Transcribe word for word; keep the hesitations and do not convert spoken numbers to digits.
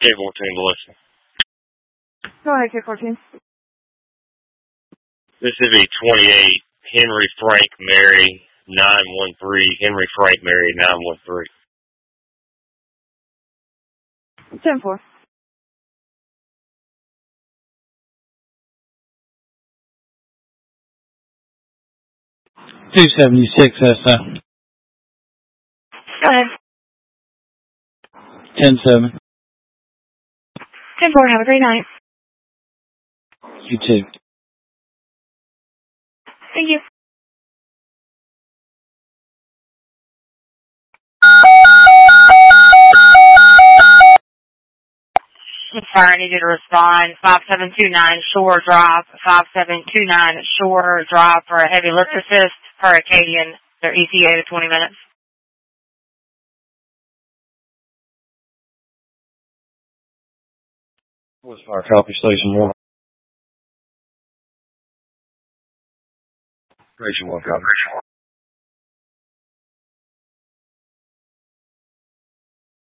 K fourteen, Melissa. Go ahead, K fourteen. Mississippi twenty-eight, Henry Frank Mary, nine one three, Henry Frank Mary, nine one three. ten four. two seventy-six S M. Go ahead. ten seven. ten four, have a great night. You too. Thank you. Sorry, I need you to respond. five seven two nine Shore Drive, five seven two nine Shore Drive for a heavy lift assist for Acadian. Their E T A to twenty minutes. What's our copy station one? Station one copy.